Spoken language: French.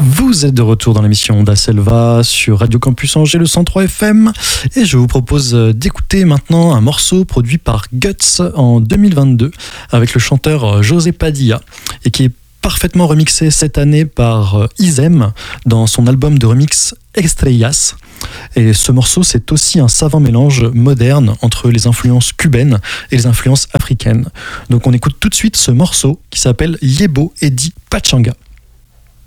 Vous êtes de retour dans l'émission Da Selva sur Radio Campus Angers, le 103 FM, et je vous propose d'écouter maintenant un morceau produit par Guts en 2022 avec le chanteur José Padilla et qui est parfaitement remixé cette année par Izem dans son album de remix Estrellas. Et ce morceau, c'est aussi un savant mélange moderne entre les influences cubaines et les influences africaines. Donc on écoute tout de suite ce morceau qui s'appelle Yebo Edi Pachanga.